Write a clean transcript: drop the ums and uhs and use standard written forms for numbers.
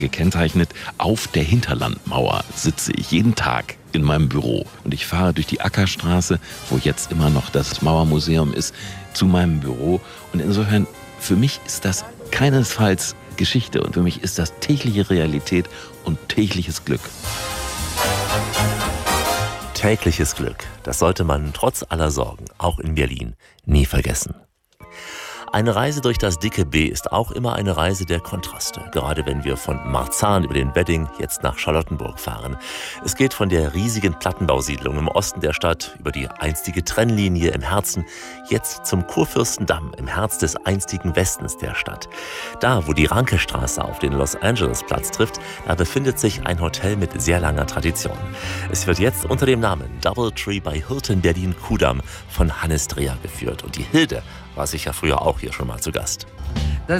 gekennzeichnet. Auf der Hinterlandmauer sitze ich jeden Tag in meinem Büro und ich fahre durch die Ackerstraße, wo jetzt immer noch das Mauermuseum ist, zu meinem Büro. Und insofern, für mich ist das keinesfalls Geschichte und für mich ist das tägliche Realität und tägliches Glück. Tägliches Glück, das sollte man trotz aller Sorgen, auch in Berlin, nie vergessen. Eine Reise durch das dicke B ist auch immer eine Reise der Kontraste, gerade wenn wir von Marzahn über den Wedding jetzt nach Charlottenburg fahren. Es geht von der riesigen Plattenbausiedlung im Osten der Stadt über die einstige Trennlinie im Herzen, jetzt zum Kurfürstendamm im Herz des einstigen Westens der Stadt. Da, wo die Rankestraße auf den Los Angeles Platz trifft, da befindet sich ein Hotel mit sehr langer Tradition. Es wird jetzt unter dem Namen Doubletree bei Hilton Berlin-Kudamm von Hannes Dreher geführt. Und die Hilde war sicher früher auch hier schon mal zu Gast. Da